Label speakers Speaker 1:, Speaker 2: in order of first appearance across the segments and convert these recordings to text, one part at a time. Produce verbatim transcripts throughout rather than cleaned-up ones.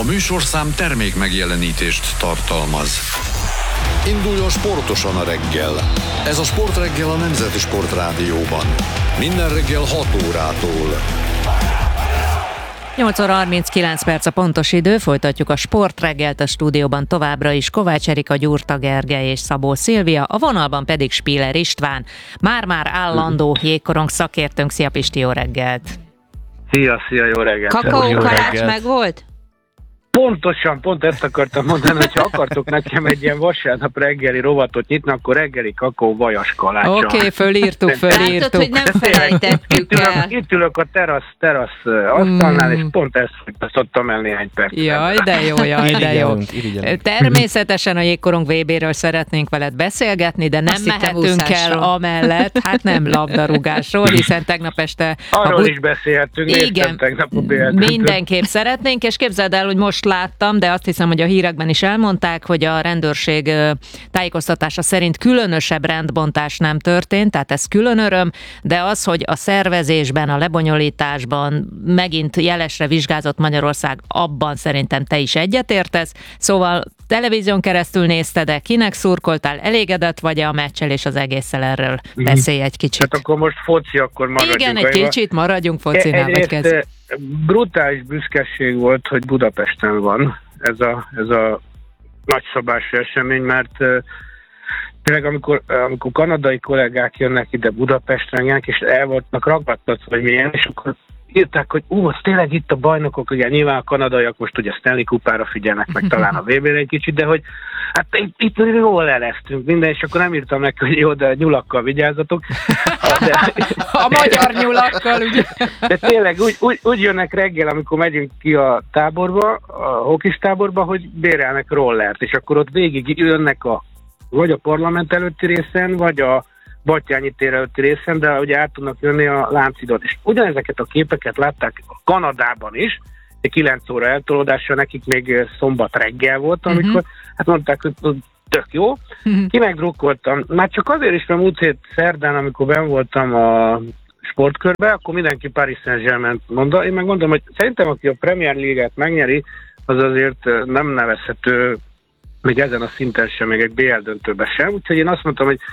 Speaker 1: műsorszám termék megjelenítést tartalmaz. Induljon sportosan a reggel. Ez a Sportreggel a Nemzeti Sportrádióban. Minden reggel hat órától.
Speaker 2: nyolc óra harminckilenc perc a pontos idő, folytatjuk a Sportreggelt a stúdióban továbbra is Kovács Erika, Gyurta Gergely és Szabó Szilvia, a vonalban pedig Spiller István, már-már állandó jégkorong szakértőnk. Szia Pisti, jó reggelt!
Speaker 3: Szia, szia, jó reggelt!
Speaker 2: Kakaókalács meg volt?
Speaker 3: Pontosan, pont ezt akartam mondani, hogyha akartok nekem egy ilyen vasárnap reggeli rovatot nyitni, akkor reggeli kakaó vajas kalácsa.
Speaker 2: Oké, okay, fölírtuk, fölírtuk.
Speaker 4: Látod, hogy nem felejtettük
Speaker 3: itt ülök,
Speaker 4: el.
Speaker 3: Itt ülök a terasz, terasz asztalnál, mm. és pont ezt szoktam el néhány percet.
Speaker 2: Jaj, de jó, jaj, de jó.
Speaker 5: Irigyelünk.
Speaker 2: Természetesen a jégkorong vé béről szeretnénk veled beszélgetni, de nem
Speaker 4: Azt hittem
Speaker 2: mehetünk el
Speaker 4: úszásról.
Speaker 2: amellett, hát nem labdarúgásról, hiszen tegnap este...
Speaker 3: Arról
Speaker 2: a
Speaker 3: is beszéltünk,
Speaker 2: Igen,
Speaker 3: néztem tegnap a bé el döntőt.
Speaker 2: mindenképp szeretnénk, és képzeld el, hogy most láttam, de azt hiszem, hogy a hírekben is elmondták, hogy a rendőrség ö, tájékoztatása szerint különösebb rendbontás nem történt, tehát ez külön öröm, de az, hogy a szervezésben, a lebonyolításban megint jelesre vizsgázott Magyarország, abban szerintem te is egyetértesz. Szóval televízión keresztül nézted, de kinek szurkoltál, elégedett vagy a meccsel, és az egésszel erről beszélj egy kicsit.
Speaker 3: Hát akkor most foci, akkor maradjunk.
Speaker 2: Igen, egy
Speaker 3: ajva.
Speaker 2: kicsit maradjunk focinál, vagy
Speaker 3: Egyrészt
Speaker 2: kezdjük.
Speaker 3: brutális büszkeség volt, hogy Budapesten van ez a, ez a nagyszabású esemény, mert uh, tényleg amikor, amikor kanadai kollégák jönnek ide Budapestre, és el voltak ragadtatva, hogy milyen, és akkor írták, hogy ú, az tényleg itt a bajnokok, ugye nyilván a kanadaiak most ugye Stanley Kupára figyelnek, meg talán a vé bére egy kicsit, de hogy hát itt, itt jól eleztünk minden, és akkor nem írtam neki, hogy jó, de nyulakkal vigyázzatok. De,
Speaker 2: A magyar nyulakkal, ugye?
Speaker 3: de tényleg úgy, úgy, úgy jönnek reggel, amikor megyünk ki a táborba, a hokis táborba, hogy bérelnek rollert, és akkor ott végig jönnek a, vagy a parlament előtti részen, vagy a Battyányi tér előtti részen, de ugye át tudnak jönni a Lánchídon. És ugyanezeket a képeket látták Kanadában is, de kilenc óra eltolódással, nekik még szombat reggel volt, amikor uh-huh. hát mondták, hogy tök jó. Uh-huh. Ki megdrukkoltam. Már csak azért is, mert múlt hét szerdán, amikor benn voltam a sportkörbe, akkor mindenki Paris Saint-Germain mondta. Én meg mondom, hogy szerintem aki a Premier League-et megnyeri, az azért nem nevezhető még ezen a szinten sem, még egy bé el döntőben sem. Úgyhogy én azt mondtam, hogy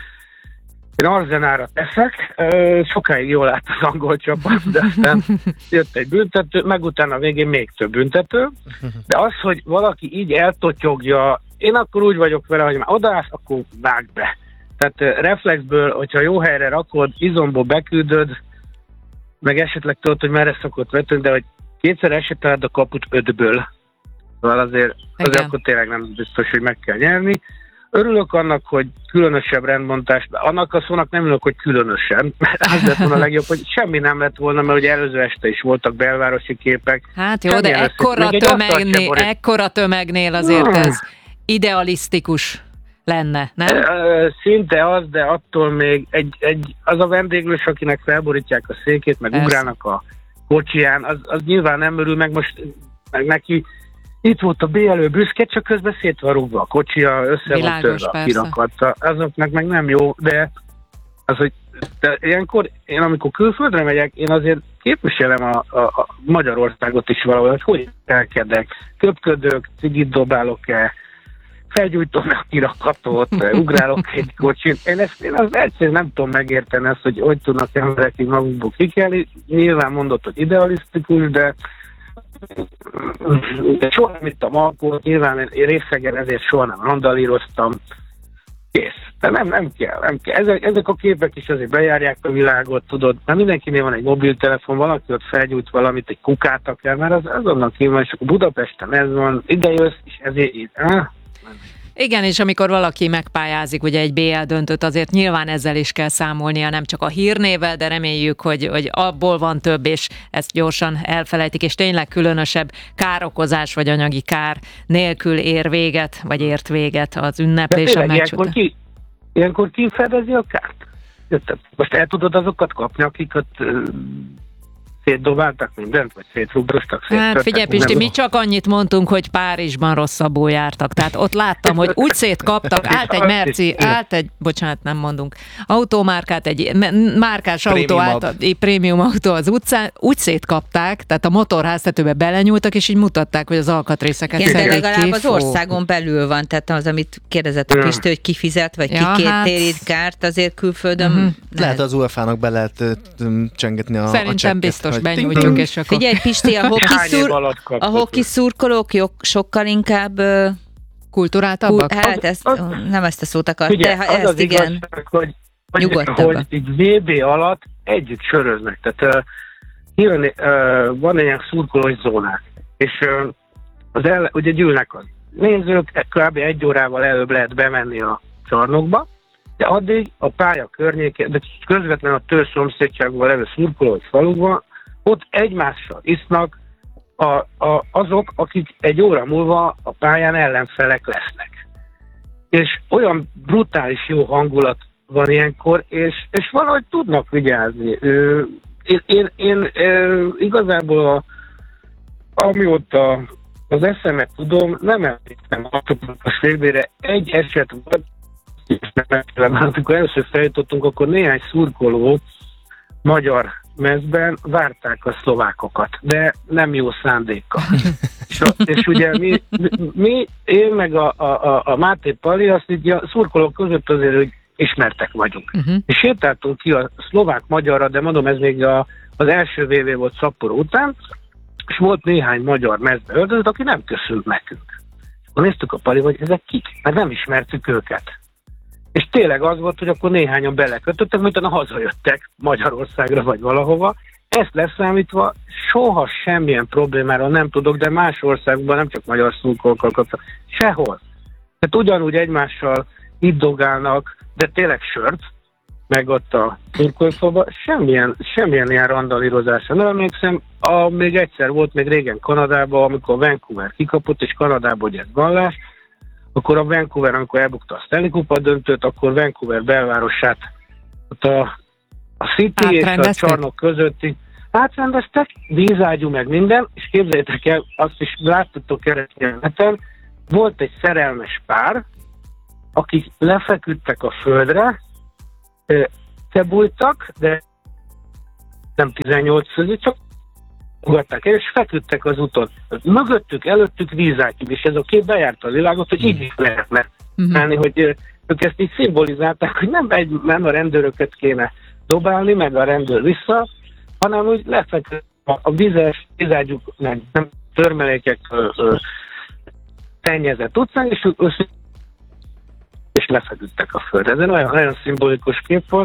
Speaker 3: én Arsenára teszek, sokáig jól állt az angol csapat, de aztán jött egy büntető, meg utána a végén még több büntető, de az, hogy valaki így eltotyogja, én akkor úgy vagyok vele, hogy már odaállsz, akkor vágd be. Tehát reflexből, hogyha jó helyre rakod, izomból beküldöd, meg esetleg tudod, hogy merre szokott vetni, de hogy kétszer eseteled a kaput ötből. Szóval azért, azért akkor tényleg nem biztos, hogy meg kell nyerni. Örülök annak, hogy különösebb rendbontás, annak a szónak nem örülök, hogy különösen, mert az lett volna a legjobb, hogy semmi nem lett volna, mert ugye előző este is voltak belvárosi képek.
Speaker 2: Hát jó, de ekkora tömegnél, ekkora tömegnél azért no. ez idealisztikus lenne, nem?
Speaker 3: Szinte az, de attól még egy, egy, az a vendéglős, akinek felborítják a székét, meg ez. ugrálnak a kocsiján, az, az nyilván nem örül, meg most meg neki itt volt a bé elő büszke, csak közben szét van rúgva a kocsia, össze van törve a kirakatta. Azoknak meg nem jó, de az, hogy de ilyenkor, én amikor külföldre megyek, én azért képviselem a, a, a Magyarországot is valahol, hogy hogy elkedek, köpködök, cigit dobálok-e, felgyújtom a kirakatot, ugrálok egy kocsin. Én ezt én az egyszerűen nem tudom megérteni ezt, hogy hogy tudnak emberek így magukból kikelni. Nyilván mondott, hogy idealisztikus, de de soha nem ittam alkoholt, nyilván én részegen ezért soha nem randalíroztam. Kész. De nem, nem kell, nem kell. Ezek, ezek a képek is azért bejárják a világot, tudod, mert mindenkinél van egy mobiltelefon, valaki ott felgyújt valamit, egy kukát akár, mert az azonnal kívül van, és akkor Budapesten ez van, ide jössz, és ezért így. Ah?
Speaker 2: Igen, és amikor valaki megpályázik ugye egy bé el döntőt, azért nyilván ezzel is kell számolnia, nem csak a hírnével, de reméljük, hogy, hogy abból van több, és ezt gyorsan elfelejtik, és tényleg különösebb károkozás vagy anyagi kár nélkül ér véget, vagy ért véget az ünneplés, a meccs
Speaker 3: ilyenkor
Speaker 2: után.
Speaker 3: Ki, ilyenkor ki fedezi a kárt? Most el tudod azokat kapni, akiket szétdobáltak mindent, vagy szétrugdostak, széttörtek.
Speaker 2: Hát figyelj Pisti, mi csak annyit mondtunk, hogy Párizsban rosszabbul jártak. Tehát ott láttam, hogy úgy szétkaptak, állt egy merci, állt egy, bocsánat, nem mondunk, autómárkát, egy márkás autó állt, egy prémium autó az utcán, úgy szétkapták, tehát a motorháztetőbe belenyúltak, és így mutatták, hogy az alkatrészeket
Speaker 4: igen,
Speaker 2: szedik
Speaker 4: de
Speaker 2: ki.
Speaker 4: legalább az országon belül van, tehát az, amit kérdezett a Pisti, hogy ki fizet, vagy
Speaker 2: ja,
Speaker 4: ki
Speaker 2: hát...
Speaker 4: térít kárt, azért külföldön.
Speaker 2: Uh-huh.
Speaker 5: Lehet az u e fá-nak be lehet uh, csengetni a
Speaker 2: Szerintem
Speaker 5: a csekket,
Speaker 2: biztos
Speaker 5: hogy...
Speaker 2: benyújtjuk, és akkor...
Speaker 4: Figyelj Pisti, a hoki, szur... a hoki szurkolók jog, sokkal inkább uh,
Speaker 2: kulturáltabbak?
Speaker 4: Kul... Hát ezt, az, nem ezt a szót akart, de ha
Speaker 3: az
Speaker 4: ezt
Speaker 3: az
Speaker 4: igen,
Speaker 3: igazság, hogy, hogy,
Speaker 4: nyugodtabbak.
Speaker 3: hogy így vé bé alatt együtt söröznek. Tehát uh, jön, uh, van ilyen szurkolós zónák, és uh, az el, ugye gyűlnek az nézők, kb. egy órával előbb lehet bemenni a csarnokba, de addig a pálya környékén, de közvetlenül a tör szomszédságban levő szurkolós falukban, ott egymással isznak a, a, azok, akik egy óra múlva a pályán ellenfelek lesznek. És olyan brutális jó hangulat van ilyenkor, és, és valahogy tudnak vigyázni. Ö, én, én, én ö, igazából a, amióta az eszemet tudom, nem emlékszem a vé bére, egy eset volt, és nem, amikor először feljutottunk, akkor néhány szurkoló magyar mezben várták a szlovákokat, de nem jó szándékkal. és, a, és ugye mi, mi, én meg a, a, a Máté Pali, azt így a szurkolók között azért, hogy ismertek vagyunk. Uh-huh. És sétáltunk ki a szlovák-magyarra, de mondom, ez még a, az első vé bé volt Szapporo után, és volt néhány magyar mezbe öltözött, aki nem köszönt nekünk. Akkor néztük a Pali, hogy ezek kik, mert nem ismertük őket. És tényleg az volt, hogy akkor néhányan belekötöttek, mint utána hazajöttek Magyarországra vagy valahova. Ezt leszámítva soha semmilyen problémáról nem tudok, de más országban, nem csak magyar szurkolókkal kapcsolatban, sehol. Tehát ugyanúgy egymással iddogálnak, de tényleg sört, meg ott a szurkolófalban, semmilyen, semmilyen ilyen randalírozásra. Nem emlékszem, a, még egyszer volt még régen Kanadában, amikor Vancouver kikapott, és Kanadában ugye ez vallás, akkor a Vancouver, amikor elbukta a Stanley Kupa döntőt, akkor Vancouver belvárosát ott a, a City és a csarnok közötti átrendeztek, vízágyú meg minden, és képzeljétek el, azt is láttatok keresni a neten, volt egy szerelmes pár, akik lefeküdtek a földre, kebújtak, de nem tizennyolc közé, csak ugatták el, és feküdtek az úton. Mögöttük, előttük vízágyú, és ez a kép bejárta a világot, hogy így is lehetne menni, uh-huh. hogy ők ezt így szimbolizálták, hogy nem, egy, nem a rendőröket kéne dobálni, meg a rendőr vissza, hanem úgy lefeküdt a, a vizes, vízágyúk, meg nem törmelékek szennyezett utcán, és ők és lefeküdtek a földre. Ez egy nagyon, nagyon szimbolikus kép volt.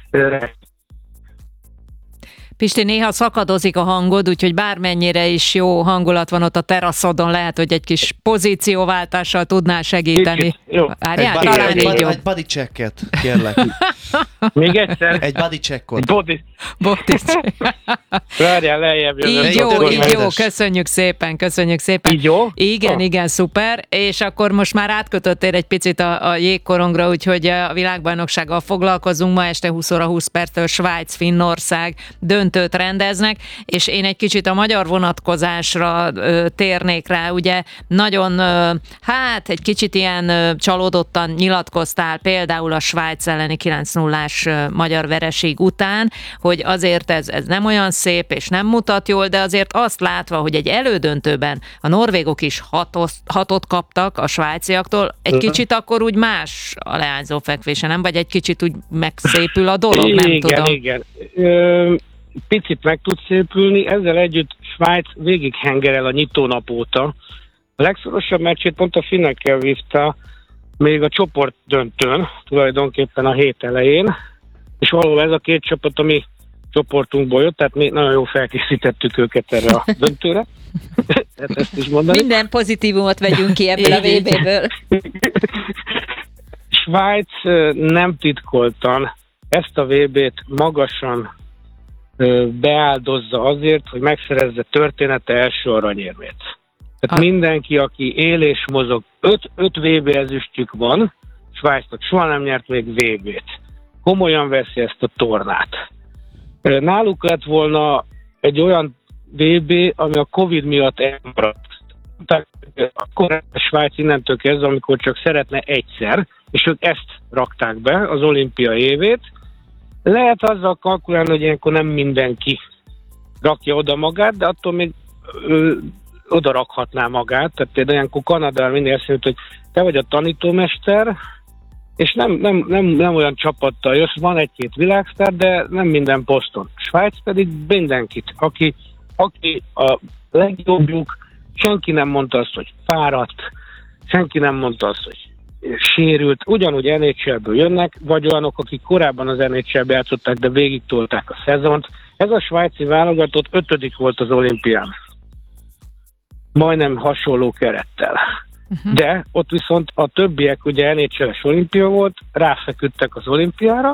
Speaker 2: Pisti, néha szakadozik a hangod, úgyhogy bármennyire is jó hangulat van ott a teraszodon, lehet, hogy egy kis pozícióváltással tudnál segíteni. Várjál, talán így jobb.
Speaker 5: Egy body checket, kérlek.
Speaker 3: Még egyszer.
Speaker 5: Egy body checkot.
Speaker 3: Body.
Speaker 2: Body check.
Speaker 3: Várjál, lejjebb jön.
Speaker 2: Így jó, így jó, köszönjük szépen, köszönjük szépen.
Speaker 3: Így jó?
Speaker 2: Igen, ah. igen, szuper. És akkor most már átkötöttél egy picit a, a jégkorongra, úgyhogy a világbajnoksággal foglalkozunk. Ma este húsz óra húsz perctől Svájc, Finnország döntőt rendeznek, és én egy kicsit a magyar vonatkozásra ö, térnék rá, ugye nagyon, ö, hát egy kicsit ilyen ö, csalódottan nyilatkoztál például a Svájc elleni kilenc nullás ö, magyar vereség után, hogy azért ez, ez nem olyan szép, és nem mutat jól, de azért azt látva, hogy egy elődöntőben a norvégok is hatos, hatot kaptak a svájciaktól, egy uh-huh. kicsit akkor úgy más a leányzó fekvése, nem? Vagy egy kicsit úgy megszépül a dolog, nem
Speaker 3: igen,
Speaker 2: tudom.
Speaker 3: Igen, igen. Picit meg tud szépülni, ezzel együtt Svájc végig hengerel a nyitónap óta. A legszorosabb meccsét pont a finnekkel vívta még a csoport döntőn, tulajdonképpen a hét elején, és valahol ez a két csapat, ami csoportunkból jött, tehát mi nagyon jól felkészítettük őket erre a döntőre. Ezt is mondani.
Speaker 4: Minden pozitívumot vegyünk ki ebből a vé béből.
Speaker 3: Svájc nem titkoltan ezt a vé bét magasan beáldozza azért, hogy megszerezze története első aranyérmét. Tehát ah. mindenki, aki él és mozog, öt, öt vé bé ezüstjük van, Svájcnak soha nem nyert még vé bét. Komolyan veszi ezt a tornát. Náluk lett volna egy olyan vé bé, ami a Covid miatt elmaradt. Tehát akkor a Svájc innentől kezdve, amikor csak szeretne egyszer, és ők ezt rakták be, az olimpia évét. Lehet azzal kalkulálni, hogy ilyenkor nem mindenki rakja oda magát, de attól még ö, oda rakhatná magát. Tehát például ilyenkor Kanadában mindig azt mondja, hogy te vagy a tanítómester, és nem, nem, nem, nem olyan csapattal jössz, van egy-két világsztár, de nem minden poszton. Svájc pedig mindenkit, aki, aki a legjobbjuk, senki nem mondta azt, hogy fáradt, senki nem mondta azt, hogy sérült, ugyanúgy en há el-ből jönnek, vagy olyanok, akik korábban az en há el-be játszották, de végig tolták a szezont. Ez a svájci válogatott ötödik volt az olimpián. Majdnem hasonló kerettel. Uh-huh. De ott viszont a többiek, ugye en há el-es olimpia volt, ráfeküdtek az olimpiára,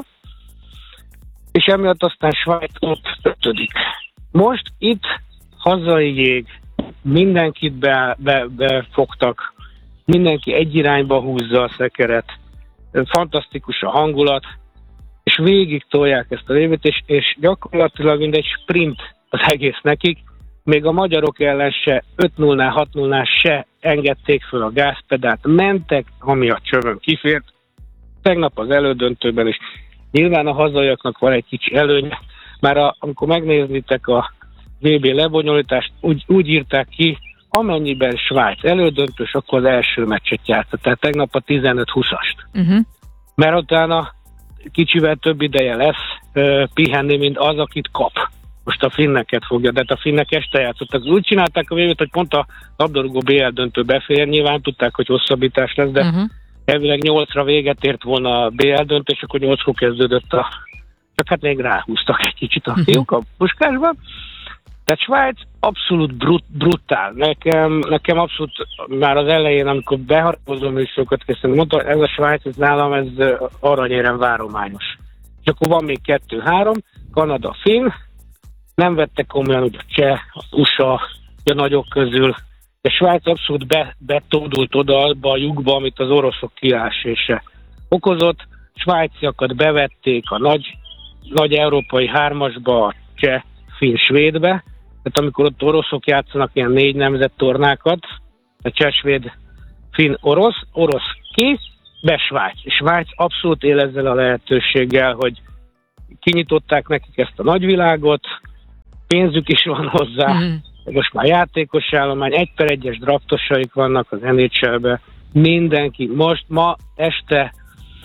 Speaker 3: és emiatt aztán Svájc ott ötödik. Most itt hazai jég, mindenkit be, be, befogtak, mindenki egy irányba húzza a szekeret, fantasztikus a hangulat, és végig tolják ezt a évét, és, és gyakorlatilag mind egy sprint az egész nekik, még a magyarok ellen se öt nullnál, hat nullnál se engedték föl a gázpedált, mentek, ami a csövön kifért, tegnap az elődöntőben is. Nyilván a hazaiaknak van egy kicsi előnye, már a, amikor megnéznétek a vé bé lebonyolítást, úgy, úgy írták ki, amennyiben Svájc elődöntős, akkor az első meccset játszott, tehát tegnap a tizenöt húszast. Uh-huh. Mert utána kicsivel több ideje lesz uh, pihenni, mint az, akit kap. Most a finneket fogja, de a finnek este játszottak. Úgy csinálták a vé bét, hogy pont a labdarúgó bé el döntő befér, nyilván tudták, hogy hosszabbítás lesz, de uh-huh. elvileg nyolcra véget ért volna a bé el döntő, és akkor nyolckor kezdődött a... Csak hát még ráhúztak egy kicsit a fiúk a puskásba. Tehát Svájc abszolút brut, brutál. Nekem, nekem abszolút már az elején, amikor beharapozom műsorokat készíteni, mondta, ez a Svájc, ez nálam, ez aranyérem várományos. És akkor van még kettő-három, Kanada, Finn, nem vettek komolyan úgy a Cseh, az u es á, a nagyok közül, de Svájc abszolút be, betódult oda abba a lyukba, amit az oroszok kiásése okozott. Svájciakat bevették a nagy, nagy európai hármasba, a Cseh, Finn, Svédbe. Tehát amikor ott oroszok játszanak ilyen négy nemzet tornákat, a Cseh, Svéd, Finn, orosz, orosz ki, be Svájc. És Svájc abszolút él ezzel a lehetőséggel, hogy kinyitották nekik ezt a nagyvilágot, pénzük is van hozzá, mm. most már játékos állomány, egy per egyes draftosaik vannak az en há el-be, mindenki, most ma este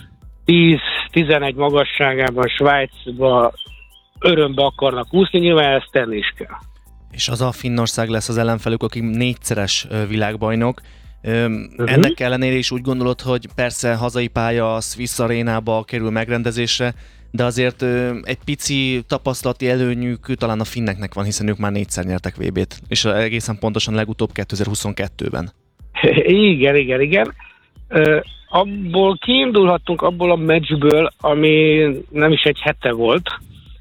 Speaker 3: tíz-tizenegy magasságában Svájcba örömbe akarnak úszni, nyilván ezt tenni is kell.
Speaker 5: És az a Finnország lesz az ellenfelük, aki négyszeres világbajnok. Uh-huh. Ennek ellenére is úgy gondolod, hogy persze hazai pálya a Swiss Arénába kerül megrendezésre, de azért egy pici tapasztalati előnyük talán a finneknek van, hiszen ők már négyszer nyertek vé bét, és egészen pontosan legutóbb kétezer-huszonkettőben.
Speaker 3: Igen, igen, igen. Uh, abból kiindulhattunk, abból a meccsből, ami nem is egy hete volt,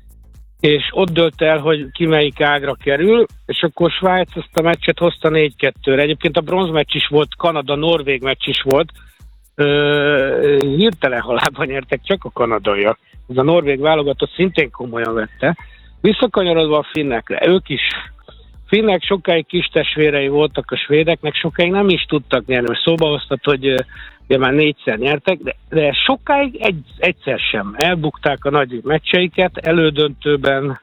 Speaker 3: és ott dölt el, hogy ki melyik ágra kerül, és akkor Svájc ezt a meccset hozta négy kettőre. Egyébként a bronzmeccs is volt, Kanada-Norvég meccs is volt, uh, hirtelen halálban nyertek csak a kanadaiak. Ez a norvég válogatott szintén komolyan vette. Visszakanyarodva a finnekre, ők is. Finnek sokáig kis testvérei voltak a svédeknek, sokáig nem is tudtak nyerni, mert szóba hoztat, hogy ugye már négyszer nyertek, de, de sokáig egy, egyszer sem. Elbukták a nagy meccseiket, elődöntőben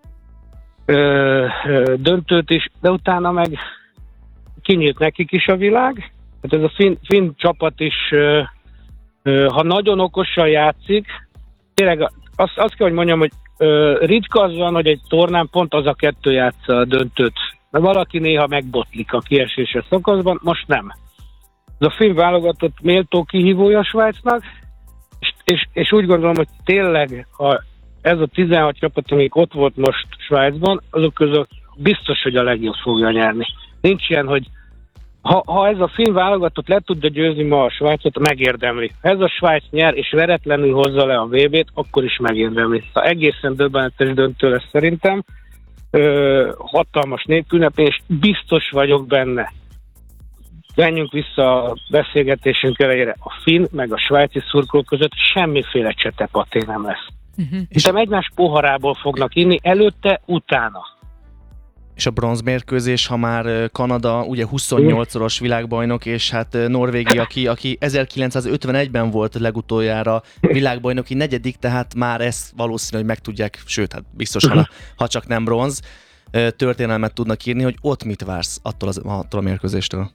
Speaker 3: ö, ö, döntőt is, de utána meg kinyílt nekik is a világ. Tehát ez a finn, finn csapat is, ö, ö, ha nagyon okosan játszik, tényleg azt, azt kell, hogy mondjam, hogy ö, ritka az van, hogy egy tornán pont az a kettő játsza a döntőt. Mert valaki néha megbotlik a kieséses szakaszban, most nem. Ez a finn válogatott méltó kihívója a Svájcnak, és, és, és úgy gondolom, hogy tényleg ha ez a tizenhat csapat, amik ott volt most Svájcban, azok közül biztos, hogy a legjobb fogja nyerni. Nincs ilyen, hogy ha, ha ez a finn válogatott le tudja győzni ma a Svájcot, megérdemli. Ha ez a Svájc nyer és veretlenül hozza le a vé bét, akkor is megérdemli. Szóval egészen döbbenetes döntő lesz szerintem. Ö, hatalmas népünnep, és biztos vagyok benne. Menjünk vissza a beszélgetésünk elejére. A finn meg a svájci szurkolók között semmiféle csetepaté nem lesz. Uh-huh. És egymás poharából fognak inni, előtte, utána.
Speaker 5: És a bronzmérkőzés, ha már Kanada ugye huszonnyolcszoros világbajnok, és hát Norvégia, aki, aki ezerkilencszázötvenegyben volt legutoljára világbajnoki negyedik, tehát már ezt valószínű, hogy meg tudják, sőt, hát biztos, ha, ha csak nem bronz, történelmet tudnak írni, hogy ott mit vársz attól, az, attól a mérkőzéstől?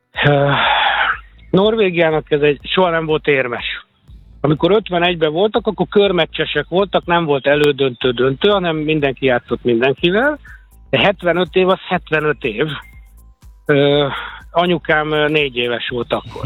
Speaker 3: Norvégiának ez egy soha nem volt érmes. Amikor ötvenegyben voltak, akkor körmeccsesek voltak, nem volt elődöntő-döntő, hanem mindenki játszott mindenkivel. De hetvenöt év az hetvenöt év. Ö, anyukám négy éves volt akkor.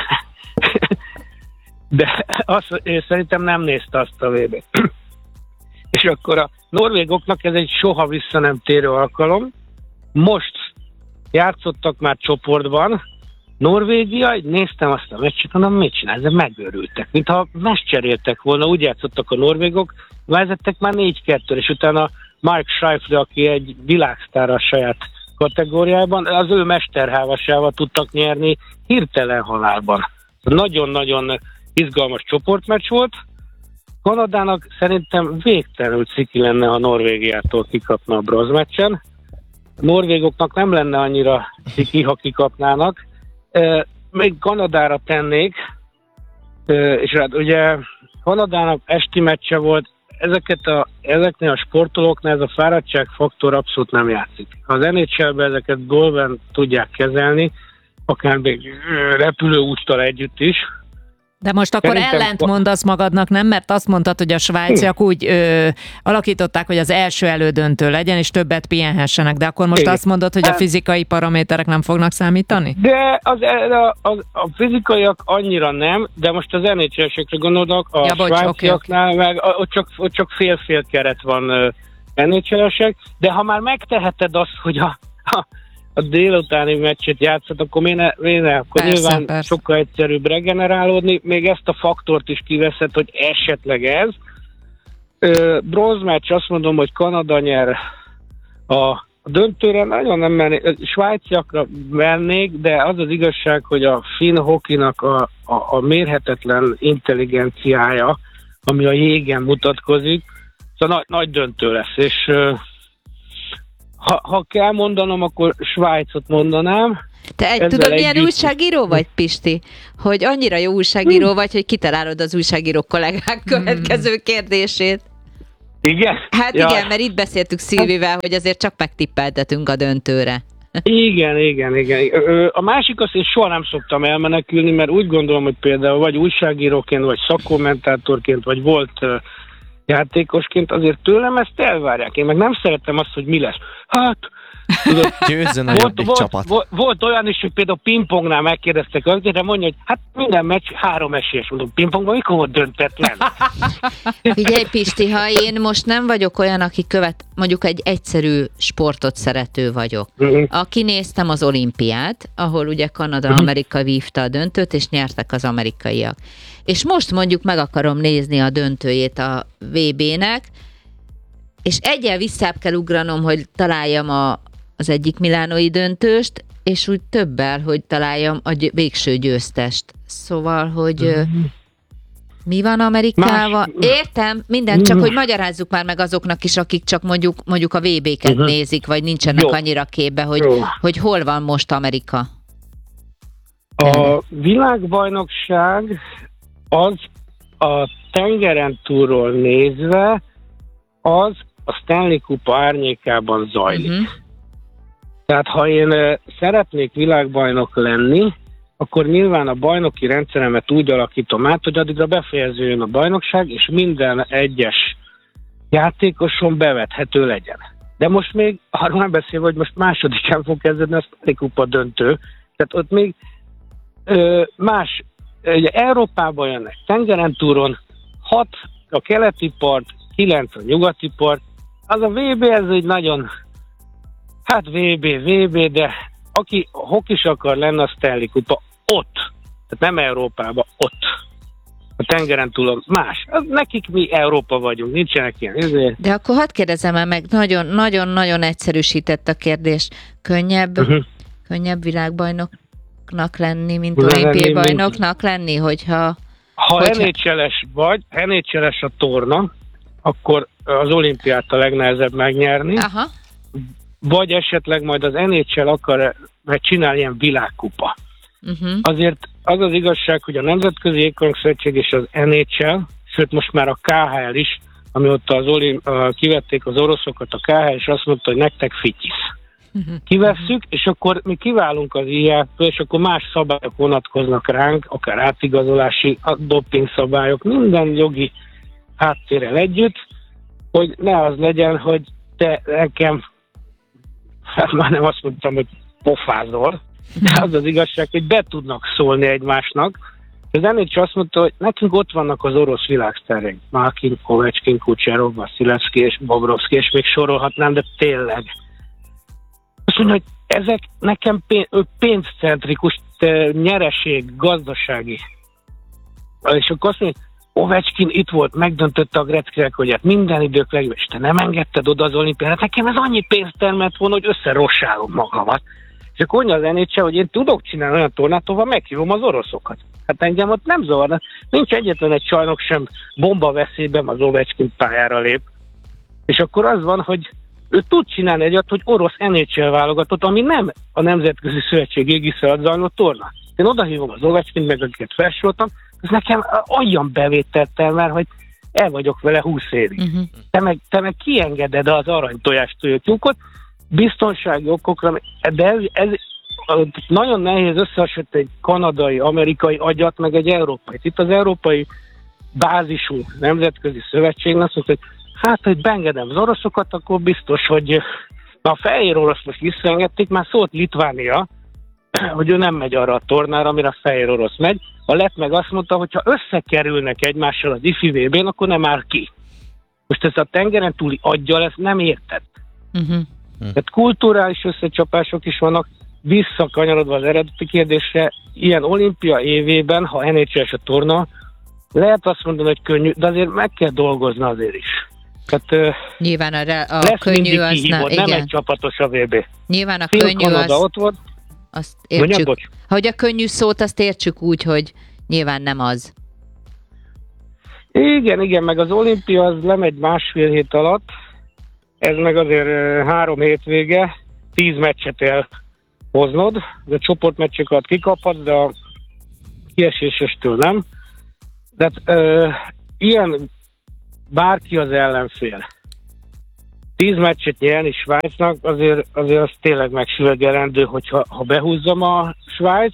Speaker 3: De azt, én szerintem nem nézte azt a vé bét. És akkor a norvégoknak ez egy soha vissza nem térő alkalom. Most játszottak már csoportban. Norvégia, néztem azt a meccset, mondom, mit csinál? De megőrültek. Mintha mescseréltek volna, úgy játszottak a norvégok, vezettek már négy kettő, és utána Mark Scheifele, aki egy világsztár a saját kategóriában, az ő mesterhávasával tudtak nyerni hirtelen halálban. Nagyon-nagyon izgalmas csoportmeccs volt. Kanadának szerintem végtelenül ciki lenne, ha Norvégiától kikapna a bronzmeccsen. A norvégoknak nem lenne annyira ciki, ha kikapnának. E, még Kanadára tennék, e, és hát ugye Kanadának esti meccse volt, ezeket a, ezeknél a sportolóknál ez a fáradtságfaktor abszolút nem játszik. Ha az en há el-ben ezeket golven tudják kezelni, akár még repülőúttal együtt is.
Speaker 2: De most akkor
Speaker 3: Szerintem...
Speaker 2: ellent mondasz magadnak, nem? Mert azt mondtad, hogy a svájciak úgy ö, alakították, hogy az első elődöntő legyen, és többet pihenhessenek, de akkor most Igen. azt mondod, hogy a fizikai paraméterek nem fognak számítani?
Speaker 3: De az, a, a, a fizikaiak annyira nem, de most az en há el-esekre gondolok, a ja, bocs, svájciaknál okay, meg ott csak, ott csak fél-fél keret van en há el-esek, de ha már megteheted azt, hogy a, a a délutáni meccset játszott, akkor miért ne, miért ne? Akkor persze, nyilván persze. Sokkal egyszerűbb regenerálódni, még ezt a faktort is kiveszed, hogy esetleg ez. Bronzmeccs, azt mondom, hogy Kanada nyer. A, a döntőre nagyon nem mennék, svájciakra mennék, de az az igazság, hogy a finn hokinak a, a, a mérhetetlen intelligenciája, ami a jégen mutatkozik, szóval nagy, nagy döntő lesz, és Ha, ha kell mondanom, akkor Svájcot mondanám.
Speaker 4: Te egy, tudod, milyen együtt... újságíró vagy, Pisti? Hogy annyira jó újságíró hmm. vagy, hogy kitalálod az újságíró kollégák következő kérdését.
Speaker 3: Igen?
Speaker 4: Hát ja. igen, mert itt beszéltük Szilvivel, hogy azért csak megtippeltetünk a döntőre.
Speaker 3: Igen, igen, igen. A másik azt én soha nem szoktam elmenekülni, mert úgy gondolom, hogy például vagy újságíróként, vagy szakkommentátorként, vagy volt játékosként azért tőlem ezt elvárják. Én meg nem szeretem azt, hogy mi lesz. Hát, tudod,
Speaker 5: győzzön a
Speaker 3: volt, volt,
Speaker 5: csapat.
Speaker 3: Volt, volt olyan is, hogy például pingpongnál megkérdeztek az, de mondja, hogy hát minden meccs három esélyes. Mondom, pingpongban mikor volt döntetlen?
Speaker 4: Figyelj, Pisti, ha én most nem vagyok olyan, aki követ, mondjuk egy egyszerű sportot szerető vagyok, uh-huh. aki néztem az olimpiát, ahol ugye Kanada-Amerika uh-huh. vívta a döntőt, és nyertek az amerikaiak. És most mondjuk meg akarom nézni a döntőjét a vé bének, és egyel visszább kell ugranom, hogy találjam a, az egyik milánói döntőst, és úgy többel, hogy találjam a gy- végső győztest. Szóval, hogy mm. mi van Amerikával? Más... Értem, mindent, csak hogy magyarázzuk már meg azoknak is, akik csak mondjuk, mondjuk a vé béket uh-huh. nézik, vagy nincsenek Jó. annyira képbe, hogy, hogy hol van most Amerika.
Speaker 3: A világbajnokság az a tengeren túlról nézve az a Stanley Kupa árnyékában zajlik. Uh-huh. Tehát ha én szeretnék világbajnok lenni, akkor nyilván a bajnoki rendszeremet úgy alakítom át, hogy addigra befejeződjön a bajnokság, és minden egyes játékoson bevethető legyen. De most még arról nem beszélve, hogy most másodikán fog kezdődni a Stanley Kupa döntő. Tehát ott még ö, más, ugye Európában jönnek tengeren túron, hat a keleti part, kilenc a nyugati part. Az a vé bé, ez egy nagyon, hát vé bé, vé bé, de aki hokis akar lenni, a Stanley Kupa ott. Tehát nem Európában, ott. A tengeren túlon más. Az, nekik mi Európa vagyunk, nincsenek ilyen. Ezért...
Speaker 4: De akkor hadd kérdezem el meg, nagyon-nagyon egyszerűsített a kérdés. Könnyebb, uh-huh. könnyebb világbajnoknak lenni, mint olimpiai bajnoknak lenni, hogyha...
Speaker 3: Ha
Speaker 4: hogyha...
Speaker 3: en há el-es vagy, en há el-es a torna, akkor az olimpiát a legnehezebb megnyerni.
Speaker 4: Aha.
Speaker 3: vagy esetleg majd az en há el akar csinálni ilyen világkupa. Uh-huh. Azért az az igazság, hogy a Nemzetközi Jégkorongszövetség és az en há el, sőt most már a ká há el is, amióta az olim, uh, kivették az oroszokat, a ká há el és azt mondta, hogy nektek fityisz. Uh-huh. Kivesszük, és akkor mi kiválunk az i á-től, és akkor más szabályok vonatkoznak ránk, akár átigazolási, doping szabályok, minden jogi háttérrel együtt, hogy ne az legyen, hogy te nekem, hát már nem azt mondtam, hogy pofázol, de az az igazság, hogy be tudnak szólni egymásnak. Az en há el azt mondta, hogy nekünk ott vannak az orosz világsztárjaink, Malkin, Ovechkin, Kucherov, Vasilevski és Bobrovski, és még sorolhatnám, de tényleg. Azt mondja, hogy ezek nekem pénzcentrikus, nyereség, gazdasági. És akkor azt mondja, hogy Ovechkin itt volt, megdöntötte a Gretzky rekordját, minden idők legjobb, és te nem engedted oda az olimpiára, nekem ez annyi pénzt termelt volna, hogy összerossálom magamat. És akkor mondja az en há el, hogy én tudok csinálni olyan tornát, ahol meghívom az oroszokat. Hát engem ott nem zavarna. Nincs egyetlen egy csajnok sem bomba veszélyben, az Ovechkin pályára lép. És akkor az van, hogy ő tud csinálni egyet, hogy orosz en há el válogatott, ami nem a Nemzetközi Szövetség égisze alatt zajló torna. Én odahívom az Ovechkin, meg akiket felsoroltam, ez nekem olyan bevételt termel, hogy el vagyok vele húsz évig. Uh-huh. Te, meg, te meg kiengeded az aranytojást tyúkot, biztonsági okokra, de ez, ez nagyon nehéz összehasonlítani egy kanadai, amerikai agyat, meg egy európai. Itt az európai bázisú nemzetközi szövetségnek azt mondta, hogy hát, hogy beengedem az oroszokat, akkor biztos, hogy na, a fehér orosz most visszaengedték, már szólt Litvánia, hogy ő nem megy arra a tornára, amire a fehér orosz megy. A lett meg azt mondta, hogy ha összekerülnek egymással az ifi vé bén, akkor nem áll ki. Most ez a tengeren túli aggyal, ezt nem érted. Uh-huh. Tehát kulturális összecsapások is vannak, visszakanyarodva az eredeti kérdésre, ilyen olimpia évében, ha en há el-es a torna, lehet azt mondani, hogy könnyű, de azért meg kell dolgozni azért is. Tehát,
Speaker 4: nyilván a, re- a
Speaker 3: lesz
Speaker 4: könnyű az
Speaker 3: kihívod,
Speaker 4: nem,
Speaker 3: nem egy csapatos a vé bé.
Speaker 4: Nyilván a
Speaker 3: Film
Speaker 4: könnyű
Speaker 3: Kanada
Speaker 4: az,
Speaker 3: ott volt.
Speaker 4: azt értsük.
Speaker 3: Mondjam,
Speaker 4: hogy a könnyű szót azt értsük úgy, hogy nyilván nem az.
Speaker 3: Igen, igen, meg az olimpia az lemegy másfél hét alatt, ez meg azért három hétvége, tíz meccset elhoznod, de a csoportmeccseket kikaphatsz, de a kiesésestől nem. De ö, ilyen bárki az ellenfél. Tíz meccset nyerni Svájcnak, azért, azért az tényleg megsüvegelendő, hogyha ha behúzzam a Svájc.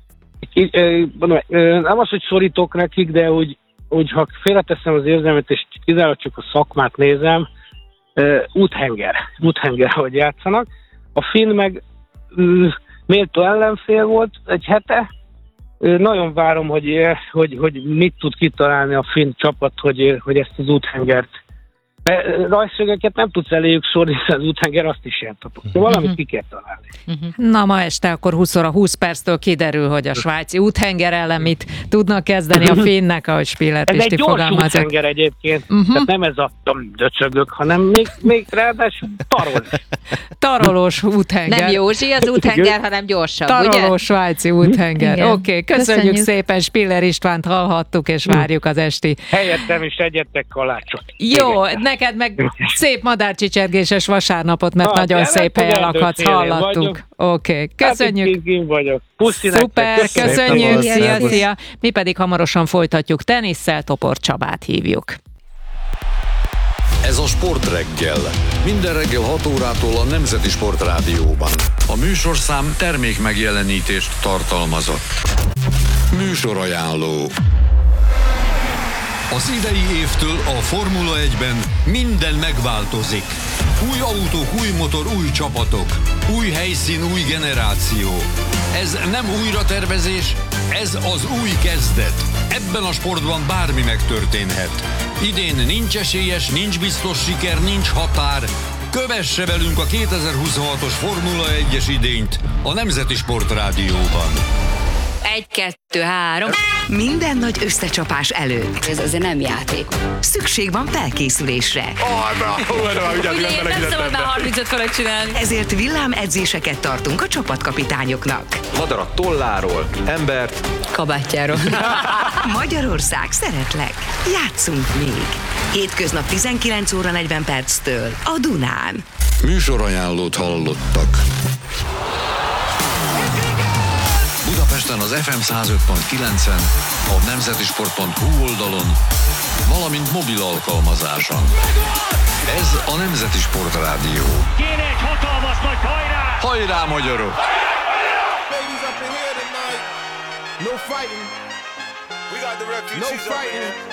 Speaker 3: Nem az, hogy szorítok nekik, de úgy, úgy ha félreteszem az érzelmet, és kizárólag csak a szakmát nézem, úthenger, úthenger, ahogy játszanak. A finn meg méltó ellenfél volt egy hete. Nagyon várom, hogy, hogy, hogy mit tud kitalálni a finn csapat, hogy, hogy ezt az úthengert. Rajszögeket nem tudsz eléjük szórni, az úthenger azt is jelentapod. De valamit uh-huh. ki kell találni.
Speaker 2: Uh-huh. Na ma este akkor húsz óra húsz perctől kiderül, hogy a svájci úthenger ellen mit tudnak kezdeni a finnek, ahogy Spiller Pisti fogalmazott.
Speaker 3: Ez egy gyors úthenger egyébként, uh-huh. tehát nem ez a döcögök, hanem még, még ráadásul tarol.
Speaker 2: Tarolós úthenger.
Speaker 4: Nem Józsi az úthenger, hanem gyorsabb,
Speaker 2: Tarolós
Speaker 4: ugye?
Speaker 2: svájci úthenger. Oké, okay, köszönjük, köszönjük szépen, Spiller Istvánt hallhattuk, és várjuk az esti.
Speaker 3: Helyettem is egyetek kalácsot.
Speaker 2: Jó, neked meg szép madárcsicsergéses vasárnapot, mert na, nagyon szép helyen lakhatsz, hallottuk. Oké, okay. Köszönjük.
Speaker 3: Hát, vagyok. Puszi
Speaker 2: szuper,
Speaker 3: nektek.
Speaker 2: köszönjük, szia, szia. Mi pedig hamarosan folytatjuk tenisszel, Topor Csabát hívjuk.
Speaker 1: Ez a Sportreggel. Minden reggel hat órától a Nemzeti Sportrádióban. A műsorszám termék megjelenítést tartalmazott. Műsorajánló.
Speaker 6: Az idei évtől a Formula egyben minden megváltozik. Új autók, új motor, új csapatok. Új helyszín, új generáció. Ez nem újratervezés, ez az új kezdet. Ebben a sportban bármi megtörténhet. Idén nincs esélyes, nincs biztos siker, nincs határ. Kövesse velünk a kétezer-huszonhatos Formula egyes idényt a Nemzeti Sportrádióban.
Speaker 7: Egy, kettő, három.
Speaker 8: Minden nagy összecsapás előtt.
Speaker 7: Ez azért nem játék.
Speaker 8: Szükség van felkészülésre.
Speaker 7: Ugye, nem szabad már harmincöt fölött csinálni.
Speaker 8: Ezért villámedzéseket tartunk a csapatkapitányoknak.
Speaker 9: Madarak tolláról, embert,
Speaker 7: kabátjáról.
Speaker 8: Magyarország, szeretlek. Játszunk még. Hétköznap tizenkilenc óra negyven perctől a Dunán.
Speaker 1: Műsorajánlót hallottak. Budapesten az ef em száz öt pont kilencen, a nemzetisport pont hu oldalon, valamint mobil alkalmazáson. Ez a Nemzeti Sport Rádió.
Speaker 10: Kéne egy hatalmas nagy hajrá!
Speaker 1: Hajrá, magyarok!
Speaker 11: No fighting. We got the refugees. No fighting.